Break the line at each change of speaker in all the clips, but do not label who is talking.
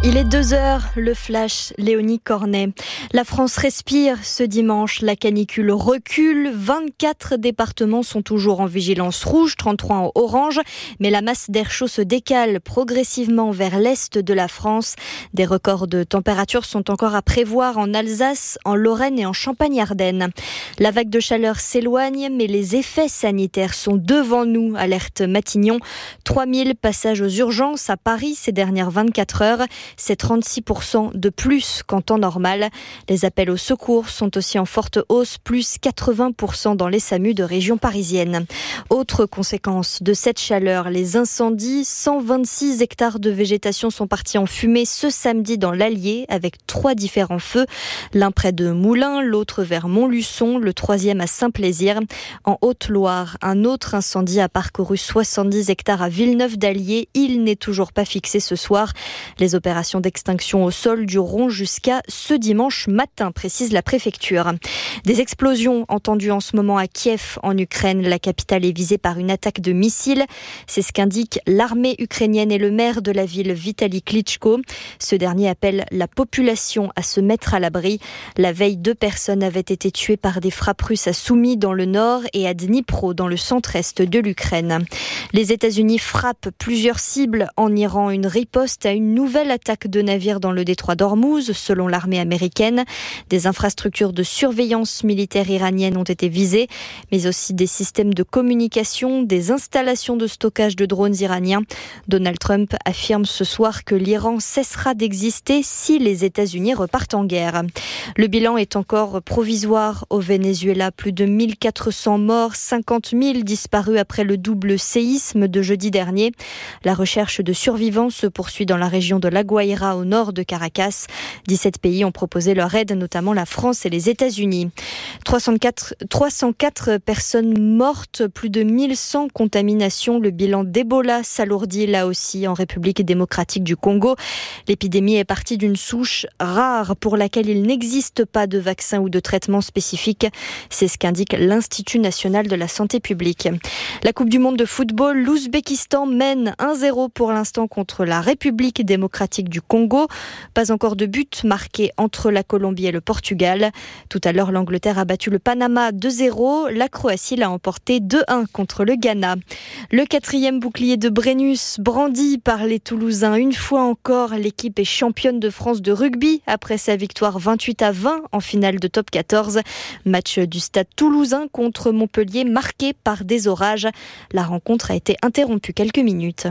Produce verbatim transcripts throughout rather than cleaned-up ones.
Il est deux heures, le flash, Léonie Cornet. La France respire ce dimanche, la canicule recule. vingt-quatre départements sont toujours en vigilance rouge, trente-trois en orange. Mais la masse d'air chaud se décale progressivement vers l'est de la France. Des records de température sont encore à prévoir en Alsace, en Lorraine et en Champagne-Ardenne. La vague de chaleur s'éloigne, mais les effets sanitaires sont devant nous, alerte Matignon. trois mille passages aux urgences à Paris ces dernières vingt-quatre heures. C'est trente-six pour cent de plus qu'en temps normal. Les appels au secours sont aussi en forte hausse, plus quatre-vingts pour cent dans les SAMU de région parisienne. Autre conséquence de cette chaleur, les incendies. cent vingt-six hectares de végétation sont partis en fumée ce samedi dans l'Allier avec trois différents feux. L'un près de Moulins, l'autre vers Montluçon, le troisième à Saint-Plaisir. En Haute-Loire, un autre incendie a parcouru soixante-dix hectares à Villeneuve-d'Allier. Il n'est toujours pas fixé ce soir. Les opérations d'extinction au sol dureront jusqu'à ce dimanche matin, précise la préfecture. Des explosions entendues en ce moment à Kiev, en Ukraine. La capitale est visée par une attaque de missiles. C'est ce qu'indique l'armée ukrainienne et le maire de la ville, Vitali Klitschko. Ce dernier appelle la population à se mettre à l'abri. La veille, deux personnes avaient été tuées par des frappes russes à Soumy dans le nord et à Dnipro dans le centre-est de l'Ukraine. Les États-Unis frappent plusieurs cibles en Iran. Une riposte à une nouvelle attaque de navires dans le détroit d'Ormuz, selon l'armée américaine. Des infrastructures de surveillance militaire iranienne ont été visées, mais aussi des systèmes de communication, des installations de stockage de drones iraniens. Donald Trump affirme ce soir que l'Iran cessera d'exister si les États-Unis repartent en guerre. Le bilan est encore provisoire au Venezuela. Plus de mille quatre cents morts, cinquante mille disparus après le double séisme de jeudi dernier. La recherche de survivants se poursuit dans la région de La Guaira, au nord de Caracas. dix-sept pays ont proposé leur aide, notamment la France et les États-Unis. trois cent quatre, trois cent quatre personnes mortes, plus de mille cent contaminations. Le bilan d'Ebola s'alourdit là aussi en République démocratique du Congo. L'épidémie est partie d'une souche rare pour laquelle il n'existe pas de vaccin ou de traitement spécifique. C'est ce qu'indique l'Institut national de la santé publique. La Coupe du monde de football, l'Ouzbékistan mène un zéro pour l'instant contre la République démocratique du Congo. Pas encore de but marqué entre la Colombie et le Portugal. Tout à l'heure, l'Angleterre a battu le Panama deux zéro. La Croatie l'a emporté deux un contre le Ghana. Le quatrième bouclier de Brennus brandi par les Toulousains. Une fois encore, l'équipe est championne de France de rugby après sa victoire vingt-huit à vingt en finale de top quatorze. Match du stade toulousain contre Montpellier marqué par des orages. La rencontre a été interrompue quelques minutes.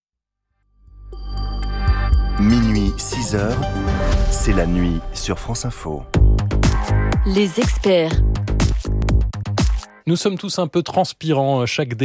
Minuit, six heures, c'est la nuit sur France Info.
Les experts.
Nous sommes tous un peu transpirants chaque